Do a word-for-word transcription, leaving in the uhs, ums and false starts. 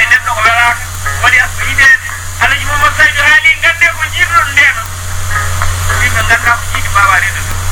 e neɗɗo ko welaka waɗi asko yiɗede alaji momad sadio haali gande ko jiɗɗon ndeno yimɓe ganda ko jiiɗi mbawa rendude